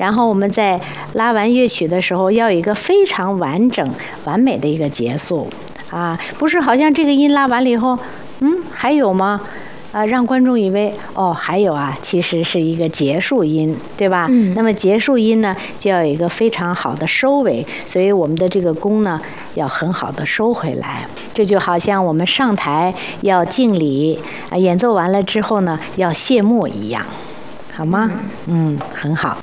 然后我们在拉完乐曲的时候，要有一个非常完整、完美的一个结束啊，不是好像这个音拉完了以后，还有吗？让观众以为还有啊，其实是一个结束音，对吧？那么结束音呢，就要有一个非常好的收尾，所以我们的这个弓呢，要很好的收回来。这就好像我们上台要敬礼演奏完了之后呢，要谢幕一样，好吗？很好。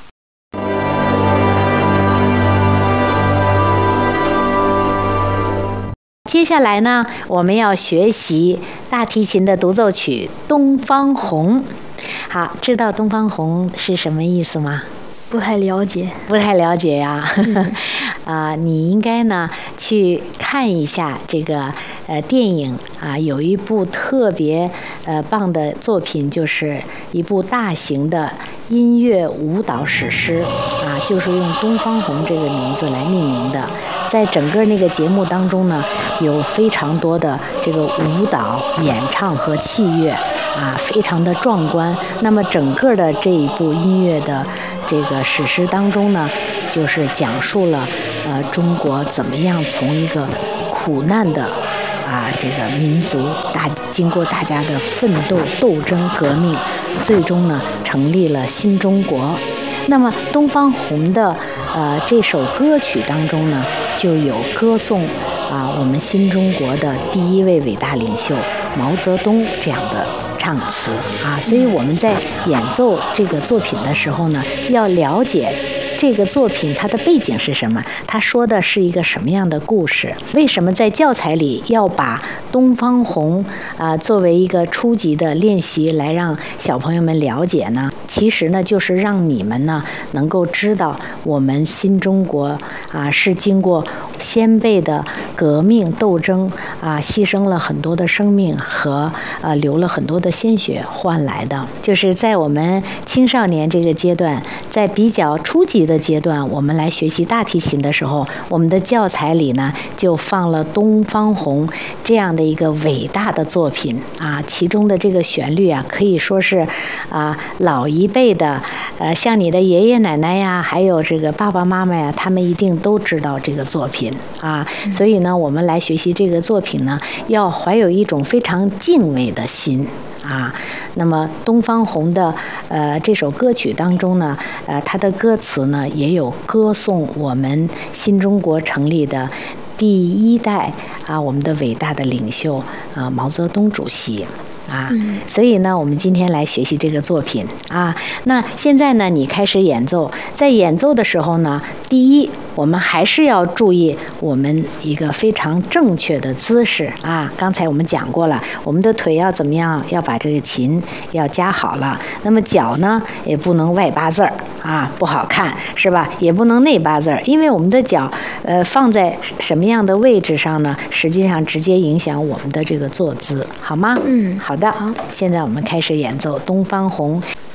接下来呢，我们要学习大提琴的独奏曲《东方红》。好，知道东方红是什么意思吗？ 不太了解。 不太了解呀。你应该呢去看一下这个电影啊，有一部特别棒的作品，就是一部大型的音乐舞蹈史诗啊，就是用东方红这个名字来命名的。在整个那个节目当中呢，有非常多的这个舞蹈演唱和器乐啊，非常的壮观。那么整个的这一部音乐的这个史诗当中呢，就是讲述了中国怎么样从一个苦难的这个民族经过大家的奋斗斗争革命，最终呢成立了新中国。那么东方红的这首歌曲当中呢，就有歌颂我们新中国的第一位伟大领袖毛泽东这样的唱词啊。所以我们在演奏这个作品的时候呢，要了解这个作品它的背景是什么，它说的是一个什么样的故事？为什么在教材里要把东方红作为一个初级的练习来让小朋友们了解呢？其实呢，就是让你们呢能够知道我们新中国是经过先辈的革命斗争牺牲了很多的生命和流了很多的鲜血换来的。就是在我们青少年这个阶段，在比较初级的阶段，我们来学习大提琴的时候，我们的教材里呢就放了东方红这样的一个伟大的作品其中的这个旋律可以说是老一辈的像你的爷爷奶奶呀，还有这个爸爸妈妈呀，他们一定都知道这个作品所以呢，我们来学习这个作品呢，要怀有一种非常敬畏的心那么东方红的这首歌曲当中呢，它的歌词呢也有歌颂我们新中国成立的第一代我们的伟大的领袖毛泽东主席所以呢，我们今天来学习这个作品那现在呢，你开始演奏，在演奏的时候呢，第一，我们还是要注意我们一个非常正确的姿势刚才我们讲过了，我们的腿要怎么样？要把这个琴要夹好了。那么脚呢，也不能外八字不好看，是吧？也不能内八字，因为我们的脚放在什么样的位置上呢？实际上直接影响我们的这个坐姿，好吗？ 好的。 现在我们开始演奏《东方红》。